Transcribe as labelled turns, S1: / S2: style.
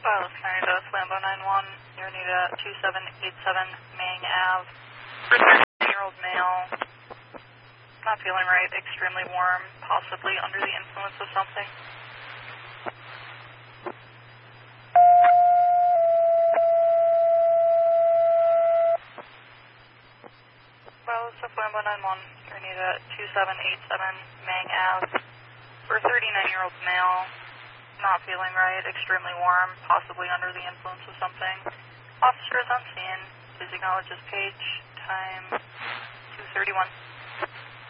S1: Los Canidos, Lambo 91, you're need at 2787 Mang Ave. For 13-year-old male, not feeling right, extremely warm, possibly under the influence of something. Lambo 91, you're need at 2787 Mang Ave. For 39-year-old male, not feeling right, extremely warm, possibly under the influence of something. Officer is on scene. Please acknowledge his page. Time 2:31.